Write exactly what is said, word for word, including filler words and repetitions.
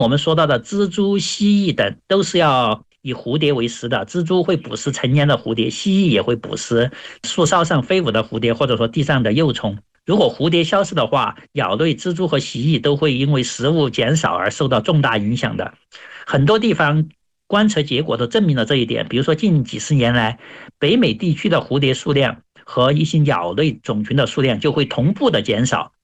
我们说到的蜘蛛、蜥蜴等都是要以蝴蝶为食的，蜘蛛会捕食成年的蝴蝶，蜥蜴也会捕食树梢上飞舞的蝴蝶，或者说地上的幼虫。如果蝴蝶消失的话，鸟类、蜘蛛和蜥蜴都会因为食物减少而受到重大影响的。很多地方观测结果都证明了这一点，比如说近几十年来，北美地区的蝴蝶数量和一些鸟类种群的数量就会同步的减少。